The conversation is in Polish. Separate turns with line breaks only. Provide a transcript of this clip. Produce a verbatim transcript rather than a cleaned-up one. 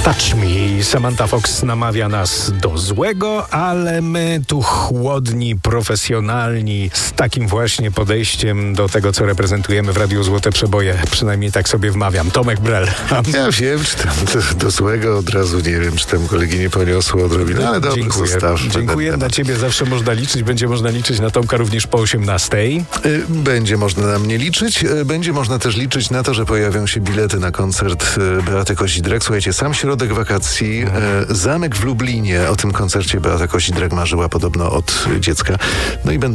Touch Me. Samantha Fox namawia nas do złego, ale my tu chłodni, profesjonalni, z takim właśnie podejściem do tego, co reprezentujemy w Radiu Złote Przeboje. Przynajmniej tak sobie wmawiam. Tomek Brel.
Ja wiem, czy tam do, do złego od razu nie wiem, czy tam kolegi nie poniosło odrobinę, ale dobrze,
Dziękuję.
zostawmy.
Dziękuję. Na ciebie zawsze można liczyć. Będzie można liczyć na Tomka również po osiemnastej.
Będzie można na mnie liczyć. Będzie można też liczyć na to, że pojawią się bilety na koncert Beaty Kosidrek. Słuchajcie, sam środek wakacji, mhm. Zamek w Lublinie. O tym koncercie Beata Kosidrek marzyła podobno od dziecka. No i będą